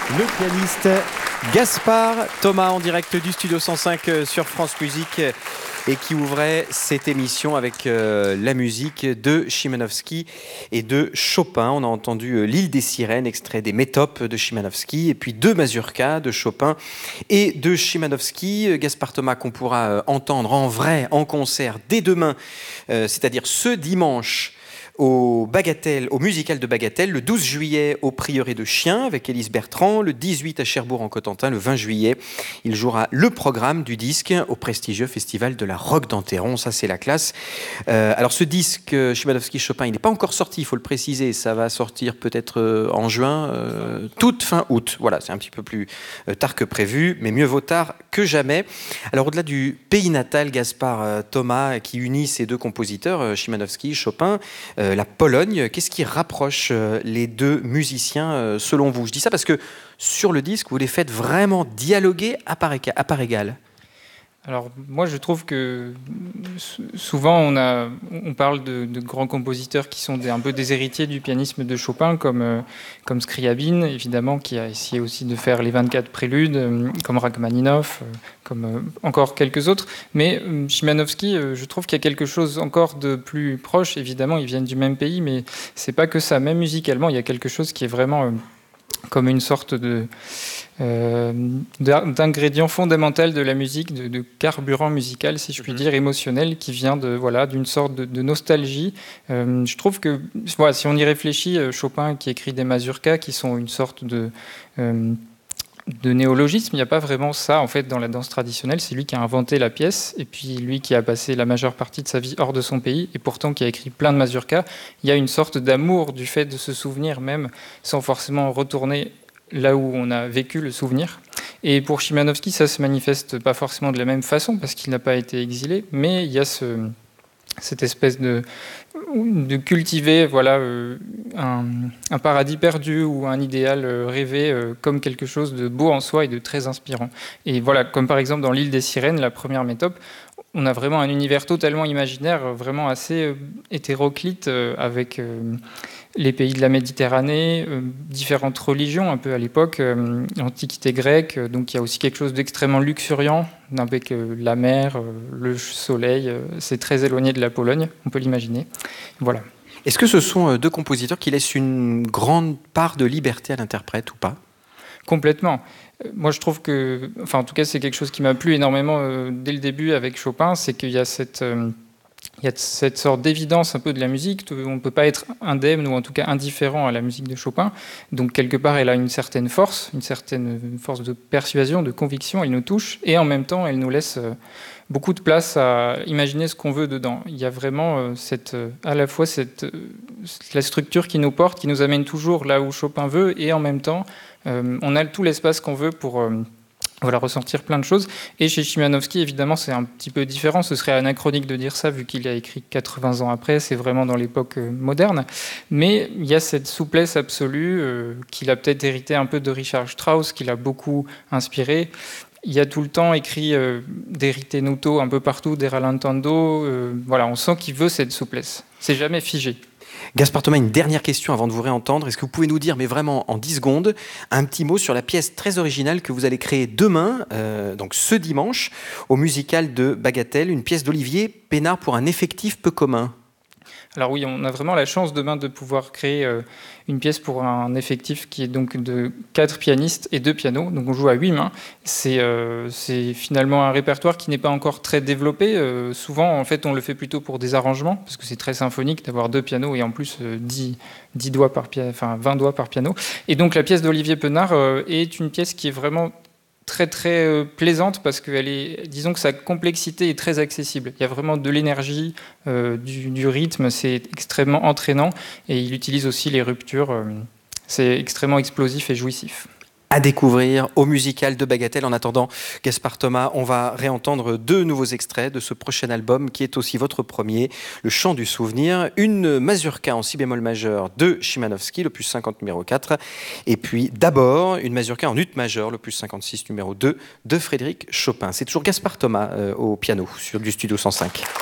Le pianiste Gaspard Thomas en direct du Studio 105 sur France Musique et qui ouvrait cette émission avec la musique de Szymanowski et de Chopin. On a entendu L'île des sirènes, extrait des Métopes de Szymanowski et puis deux mazurkas de Chopin et de Szymanowski. Gaspard Thomas qu'on pourra entendre en vrai, en concert dès demain, c'est-à-dire ce dimanche au musical de Bagatelle, le 12 juillet au Prieuré de Chien avec Élise Bertrand, le 18 à Cherbourg en Cotentin, le 20 juillet, il jouera le programme du disque au prestigieux festival de la Roque d'Enterron, ça c'est la classe. Alors ce disque Szymanowski-Chopin, il n'est pas encore sorti, il faut le préciser, ça va sortir peut-être en juin, toute fin août, voilà, c'est un petit peu plus tard que prévu, mais mieux vaut tard que jamais. Alors au-delà du pays natal, Gaspard Thomas, qui unit ces deux compositeurs, Szymanowski, Chopin, la Pologne, qu'est-ce qui rapproche les deux musiciens selon vous? Je dis ça parce que sur le disque, vous les faites vraiment dialoguer à part égale. Alors moi je trouve que souvent on parle de grands compositeurs qui sont un peu des héritiers du pianisme de Chopin comme Scriabine évidemment qui a essayé aussi de faire les 24 préludes, comme Rachmaninov, comme encore quelques autres, mais Szymanowski je trouve qu'il y a quelque chose encore de plus proche. Évidemment ils viennent du même pays mais c'est pas que ça, même musicalement il y a quelque chose qui est vraiment comme une sorte d'ingrédient fondamental de la musique, de carburant musical, si je puis dire, émotionnel, qui vient d'une sorte de nostalgie. Je trouve que, voilà, si on y réfléchit, Chopin qui écrit des mazurkas qui sont une sorte de néologisme, il n'y a pas vraiment ça en fait dans la danse traditionnelle. C'est lui qui a inventé la pièce et puis lui qui a passé la majeure partie de sa vie hors de son pays et pourtant qui a écrit plein de mazurkas. Il y a une sorte d'amour du fait de se souvenir même sans forcément retourner là où on a vécu le souvenir. Et pour Szymanowski, ça se manifeste pas forcément de la même façon parce qu'il n'a pas été exilé, mais il y a cette espèce de cultiver un paradis perdu ou un idéal rêvé comme quelque chose de beau en soi et de très inspirant. Et voilà, comme par exemple dans L'île des sirènes, la première métope, on a vraiment un univers totalement imaginaire, vraiment assez hétéroclite avec les pays de la Méditerranée, différentes religions un peu à l'époque, l'Antiquité grecque, donc il y a aussi quelque chose d'extrêmement luxuriant, avec la mer, le soleil, c'est très éloigné de la Pologne, on peut l'imaginer. Voilà. Est-ce que ce sont deux compositeurs qui laissent une grande part de liberté à l'interprète ou pas? Complètement. Moi, je trouve que, enfin, en tout cas, c'est quelque chose qui m'a plu énormément dès le début avec Chopin, c'est qu'il y a cette sorte d'évidence un peu de la musique. On ne peut pas être indemne ou en tout cas indifférent à la musique de Chopin. Donc, quelque part, elle a une certaine force de persuasion, de conviction. Elle nous touche et en même temps, elle nous laisse beaucoup de place à imaginer ce qu'on veut dedans. Il y a vraiment à la fois la structure qui nous porte, qui nous amène toujours là où Chopin veut et en même temps, on a tout l'espace qu'on veut pour ressentir plein de choses. Et chez Szymanowski, évidemment, c'est un petit peu différent. Ce serait anachronique de dire ça, vu qu'il a écrit 80 ans après. C'est vraiment dans l'époque moderne. Mais il y a cette souplesse absolue qu'il a peut-être hérité un peu de Richard Strauss, qui l'a beaucoup inspiré. Il y a tout le temps écrit des ritenuto un peu partout, des rallentando. On sent qu'il veut cette souplesse. C'est jamais figé. Gaspard Thomas, une dernière question avant de vous réentendre. Est-ce que vous pouvez nous dire, mais vraiment en 10 secondes, un petit mot sur la pièce très originale que vous allez créer demain, donc ce dimanche, au musical de Bagatelle, une pièce d'Olivier Pénard pour un effectif peu commun? Alors oui, on a vraiment la chance demain de pouvoir créer une pièce pour un effectif qui est donc de 4 pianistes et 2 pianos. Donc on joue à 8 mains. C'est finalement un répertoire qui n'est pas encore très développé. Souvent, en fait, on le fait plutôt pour des arrangements, parce que c'est très symphonique d'avoir 2 pianos et en plus 20 doigts par piano. Et donc la pièce d'Olivier Pénard est une pièce qui est vraiment très très plaisante parce que disons que sa complexité est très accessible. Il y a vraiment de l'énergie, du rythme, c'est extrêmement entraînant et il utilise aussi les ruptures. C'est extrêmement explosif et jouissif. À découvrir au musical de Bagatelle. En attendant, Gaspard Thomas, on va réentendre 2 nouveaux extraits de ce prochain album qui est aussi votre premier, Le Chant du Souvenir, une mazurka en si bémol majeur de Szymanowski, l'opus 50 numéro 4, et puis d'abord une mazurka en ut majeur, l'opus 56 numéro 2 de Frédéric Chopin. C'est toujours Gaspard Thomas au piano du Studio 105.